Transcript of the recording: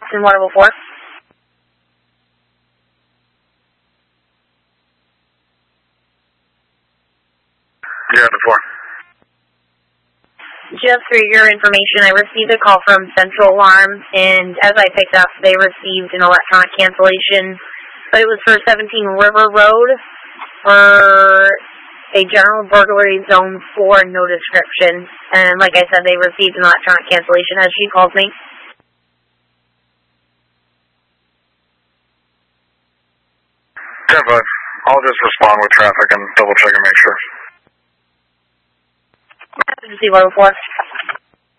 Austin 104. Yeah, before. Just for your information, I received a call from Central Alarm, and as I picked up, they received an electronic cancellation, but it was for 17 River Road for a general burglary zone 4, no description. And like I said, they received an electronic cancellation as she called me. Yeah, but I'll just respond with traffic and double check and make sure. Message 104.